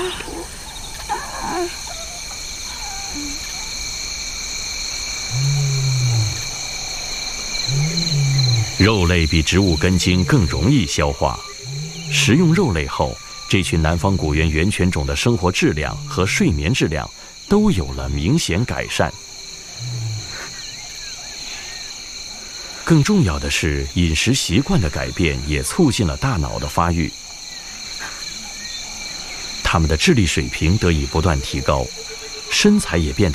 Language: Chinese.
肉类比植物根茎更容易消化，食用肉类后，这群南方古猿原犬种的生活质量和睡眠质量都有了明显改善。更重要的是，饮食习惯的改变也促进了大脑的发育，它们的智力水平得以不断提高，身材也变得